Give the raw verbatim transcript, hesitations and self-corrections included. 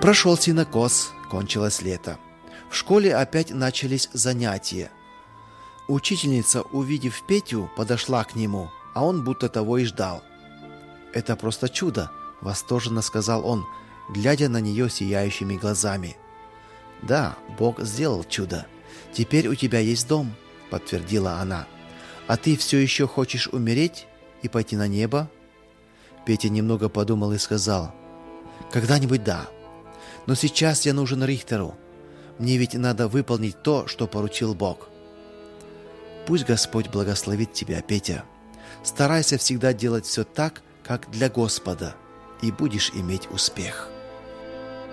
Прошел сенокос, кончилось лето. В школе опять начались занятия. Учительница, увидев Петю, подошла к нему, а он будто того и ждал. «Это просто чудо!» — восторженно сказал он, глядя на нее сияющими глазами. «Да, Бог сделал чудо. Теперь у тебя есть дом», — подтвердила она. «А ты все еще хочешь умереть и пойти на небо?» Петя немного подумал и сказал: «Когда-нибудь да. Но сейчас я нужен Рихтеру. Мне ведь надо выполнить то, что поручил Бог». «Пусть Господь благословит тебя, Петя. Старайся всегда делать все так, как для Господа, и будешь иметь успех».